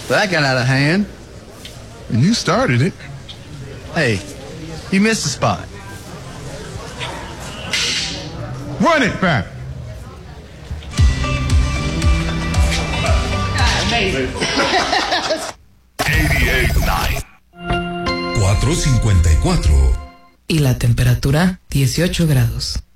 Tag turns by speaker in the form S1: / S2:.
S1: That got out of hand.
S2: You started it.
S1: Hey, you missed the spot.
S2: Run it back.
S3: Amazing.
S4: 88.9 454.
S5: Y la temperatura 18 grados.